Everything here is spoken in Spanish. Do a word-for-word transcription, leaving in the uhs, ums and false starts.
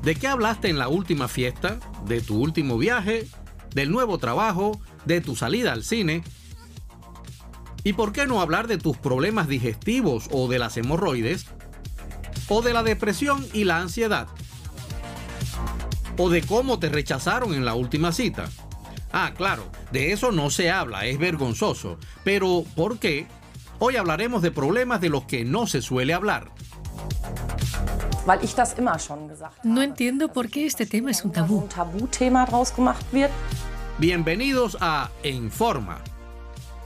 ¿De qué hablaste en la última fiesta? ¿De tu último viaje? ¿Del nuevo trabajo? ¿De tu salida al cine? ¿Y por qué no hablar de tus problemas digestivos o de las hemorroides? ¿O de la depresión y la ansiedad? ¿O de cómo te rechazaron en la última cita? Ah, claro, de eso no se habla, es vergonzoso. Pero, ¿por qué? Hoy hablaremos de problemas de los que no se suele hablar. No entiendo por qué este tema es un tabú. Bienvenidos a En Forma,